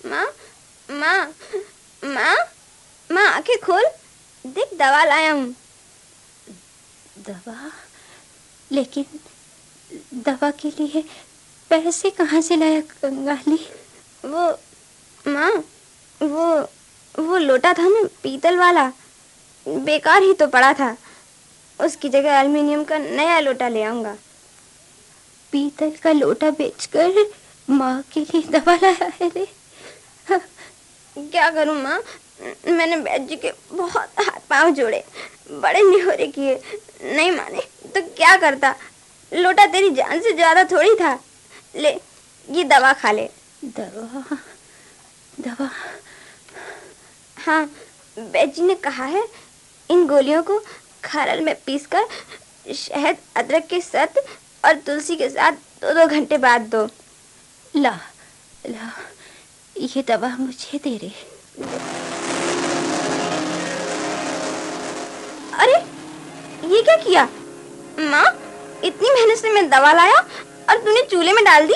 माँ, माँ, माँ, माँ आंखें खोल, देख दवा लाया हूँ। दवा? लेकिन दवा के लिए पैसे कहाँ से लाया कंगाली? वो माँ, वो लोटा था ना, पीतल वाला, बेकार ही तो पड़ा था। उसकी जगह एल्युमिनियम का नया लोटा ले आऊंगा। पीतल का लोटा बेचकर माँ के लिए दवा लाया है रे? क्या करूं माँ, मैंने बैद जी के बहुत हाथ पांव जोड़े, बड़े निहोरे किए, नहीं माने तो क्या करता। लोटा तेरी जान से ज्यादा थोड़ी था। ले, ये दवा खा ले। दवा? दवा? हाँ, बैद जी ने कहा है इन गोलियों को खरल में पीसकर शहद, अदरक के साथ और तुलसी के साथ 2-2 घंटे बाद दो। ला ला, ये दवा मुझे दे रे। अरे, ये क्या किया माँ? इतनी मेहनत से मैं दवा लाया और तूने चूल्हे में डाल दी।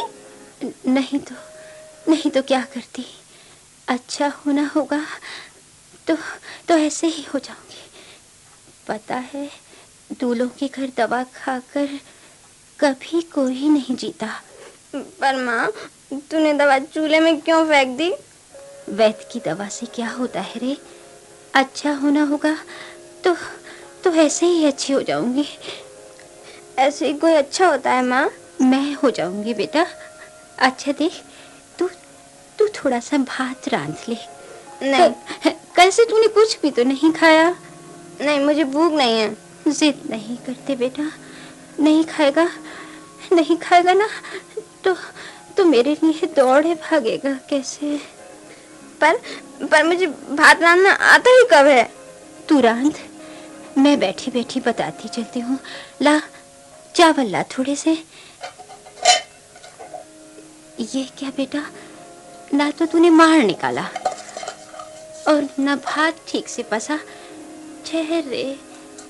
नहीं तो क्या करती? अच्छा होना होगा तो ऐसे ही हो जाऊंगी। पता है, दूल्हों के घर दवा खाकर कभी कोई नहीं जीता। पर माँ, तूने दवा चूल्हे में क्यों फेंक दी? वैद्य की दवा से क्या होता है रे? अच्छा होना होगा तो ऐसे ही अच्छी हो जाऊंगी। ऐसे ही कोई अच्छा होता है माँ? मैं हो जाऊंगी बेटा। अच्छा देख, तू तू थोड़ा सा भात रांध ले। नहीं। कल से तूने कुछ भी तो नहीं खाया? नहीं, मुझे भूख नहीं है। जिद नहीं करते बेटा। नहीं खाएगा ना तो मेरे लिए दौड़े भागेगा कैसे? पर मुझे भात रांधना आता ही कब है? तू रांध, मैं बैठी बैठी बताती चलती हूँ। ला, चावल ला थोड़े से। ये क्या बेटा, ना तो तूने मार निकाला और ना भात ठीक से पसा। ठहर रे,